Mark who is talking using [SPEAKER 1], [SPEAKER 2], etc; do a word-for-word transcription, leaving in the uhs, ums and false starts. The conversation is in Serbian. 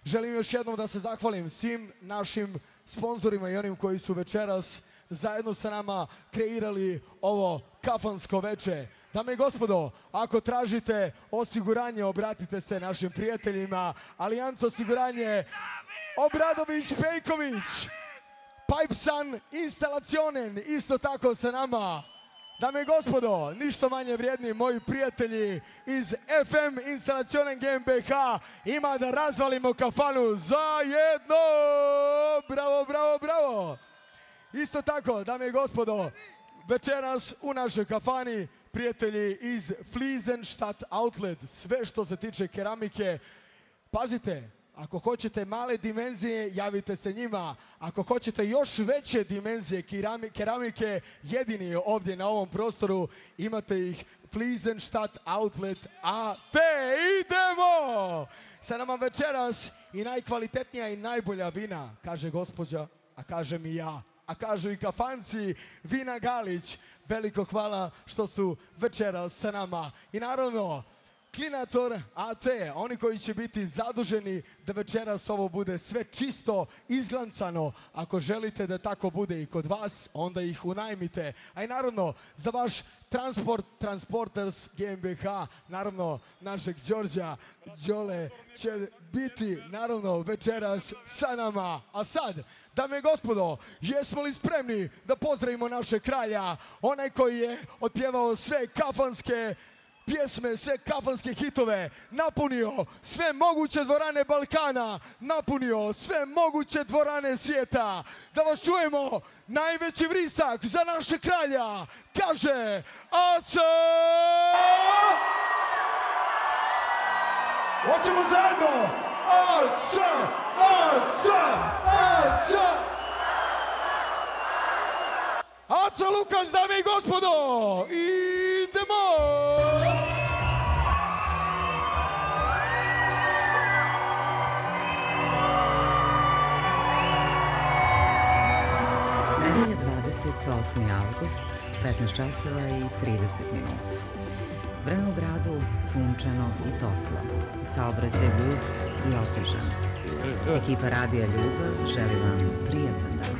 [SPEAKER 1] želim još jednom da se zahvalim svim našim sponzorima i onim koji su večeras zajedno sa nama kreirali ovo kafansko veče. Dame i gospodo, ako tražite osiguranje, obratite se našim prijateljima. Alijanca osiguranje, Obradović Pejković, Pipesan Instalacionen, isto tako sa nama. Dame i gospodo, ništa manje vrijedni moji prijatelji iz F M Instalacionen G m B H, ima da razvalimo kafanu zajedno. Bravo, bravo, bravo. Isto tako, dame i gospodo, večeras u našoj kafani prijatelji iz Fliesenstadt Outlet, sve što se tiče keramike. Pazite, ako hoćete male dimenzije, javite se njima. Ako hoćete još veće dimenzije keramike, jedini ovdje na ovom prostoru, imate ih Fliesenstadt Outlet A T. Idemo! Sa nama večeras i najkvalitetnija i najbolja vina, kaže gospođa, a kažem i ja. A kažu i kafanci, Vina Galić. Veliko hvala što su večeras sa nama. I naravno, Klinator A T, oni koji će biti zaduženi da večeras ovo bude sve čisto, izglancano. Ako želite da tako bude i kod vas, onda ih unajmite. A i naravno, za vaš transport, Transporters G m B H, naravno, našeg Đorđa, Đole, će biti, naravno, večeras sa nama. A sad, dame i gospodo, jesmo li spremni da pozdravimo našeg kralja, onaj koji je otpjevao sve kafanske pjesme, sve kafanske hitove, napunio sve moguće dvorane Balkana, napunio sve moguće dvorane svijeta. Da vas čujemo, najveći vrisak za naše kralja, kaže Aca! Hoćemo zajedno! Aca! Aca! Aca! Aca Lukas, dame i gospodo! Idemo!
[SPEAKER 2] Nedelja dvadeset osmi avgust, petnaest časova i trideset minuta. Vreme u gradu sunčano i toplo. Saobraćaj gust i otežan. Ekipa Radija Ljubav želi vam prijatan dan.